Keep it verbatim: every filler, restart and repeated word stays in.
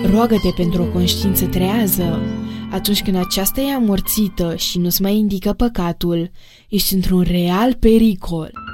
Roagă-te pentru o conștiință trează. Atunci când aceasta e amorțită și nu-ți mai indică păcatul, ești într-un real pericol.